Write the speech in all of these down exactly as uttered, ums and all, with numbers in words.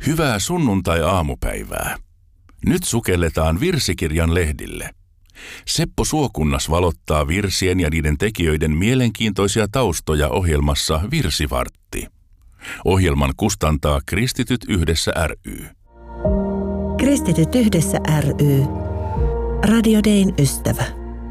Hyvää sunnuntai-aamupäivää. Nyt sukelletaan virsikirjan lehdille. Seppo Suokunnas valottaa virsien ja niiden tekijöiden mielenkiintoisia taustoja ohjelmassa Virsivartti. Ohjelman kustantaa Kristityt yhdessä ry. Kristityt yhdessä ry. Radio Dayn ystävä.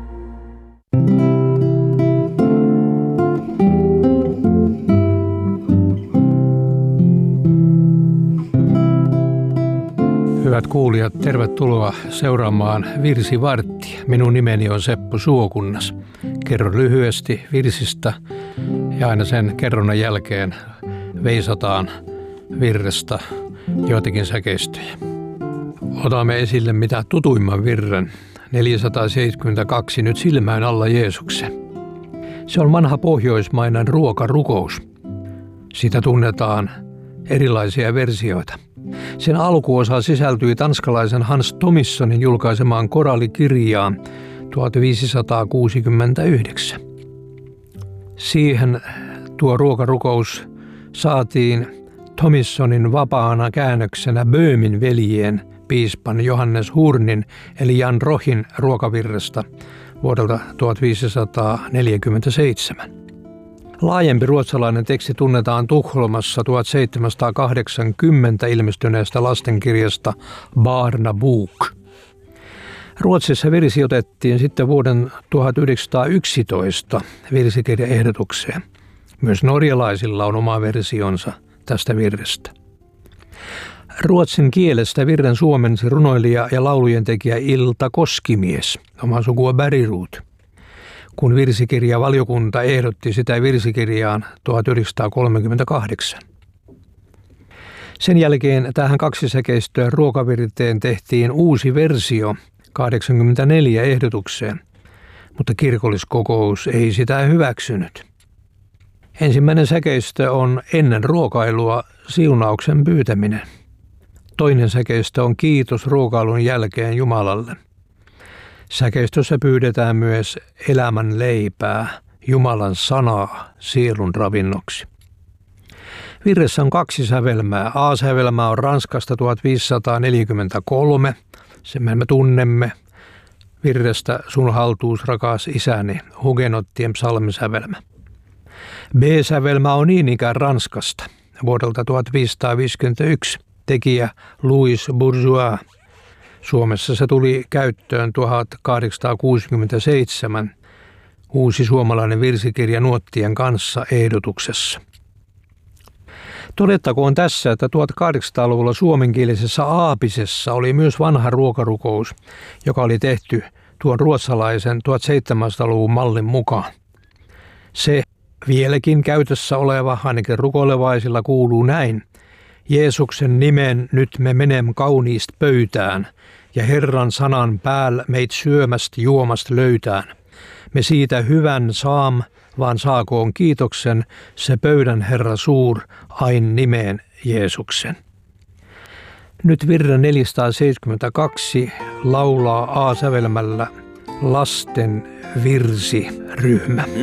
Hyvät kuulijat, tervetuloa seuraamaan Virsivarttia. Minun nimeni on Seppo Suokunnas. Kerron lyhyesti virsistä ja aina sen kerronnan jälkeen veisataan virrestä joitakin säkeistöjä. Otamme esille mitä tutuimman virren, neljäsataaseitsemänkymmentäkaksi, nyt silmään alla Jeesuksen. Se on vanha pohjoismainen ruokarukous. Sitä tunnetaan erilaisia versioita. Sen alkuosa sisältyi tanskalaisen Hans Thomissonin julkaisemaan korallikirjaan tuhatviisisataakuusikymmentäyhdeksän. Siihen tuo ruokarukous saatiin Thomissonin vapaana käännöksenä Böhmin veljien piispan Johannes Hurnin eli Jan Rohin ruokavirresta vuodelta tuhatviisisataaneljäkymmentäseitsemän. Laajempi ruotsalainen teksti tunnetaan Tukholmassa tuhatseitsemänsataakahdeksankymmentä ilmestyneestä lastenkirjasta Barnabok. Ruotsissa virsi otettiin sitten vuoden tuhatyhdeksänsataayksitoista virsikirjaehdotukseen. Myös norjalaisilla on oma versionsa tästä virrestä. Ruotsin kielestä virren suomensi runoilija ja laulujen tekijä Ilta Koskimies, omaa sukua Bergroth, kun virsikirjavaliokunta ehdotti sitä virsikirjaan tuhatyhdeksänsataakolmekymmentäkahdeksan. Sen jälkeen tähän kaksisäkeistöön ruokavirteen tehtiin uusi versio kahdeksankymmentäneljä ehdotukseen, mutta kirkolliskokous ei sitä hyväksynyt. Ensimmäinen säkeistö on ennen ruokailua siunauksen pyytäminen. Toinen säkeistö on kiitos ruokailun jälkeen Jumalalle. Säkeistössä pyydetään myös elämän leipää, Jumalan sanaa sielun ravinnoksi. Virressä on kaksi sävelmää. A-sävelmä on Ranskasta tuhatviisisataaneljäkymmentäkolme, sen me tunnemme virrestä Sun haltuus rakas isäni, hugenottien psalmisävelmä. B-sävelmä on niin ikään Ranskasta vuodelta tuhatviisisataaviisikymmentäyksi, tekijä Louis Bourgeois. Suomessa se tuli käyttöön tuhatkahdeksansataakuusikymmentäseitsemän uusi suomalainen virsikirja nuottien kanssa ehdotuksessa. Todettakoon tässä, että tuhatkahdeksansataaluvulla suomenkielisessä Aapisessa oli myös vanha ruokarukous, joka oli tehty tuon ruotsalaisen tuhatseitsemänsataaluvun mallin mukaan. Se vieläkin käytössä oleva, ainakin rukoilevaisilla kuuluu näin. Jeesuksen nimen nyt me menem kauniist pöytään, ja Herran sanan pääl meit syömäst juomast löytään. Me siitä hyvän saam, vaan saakoon kiitoksen se pöydän Herra suur, ain nimeen Jeesuksen. Nyt virren neljäsataaseitsemänkymmentäkaksi laulaa A-sävelmällä lasten virsiryhmä.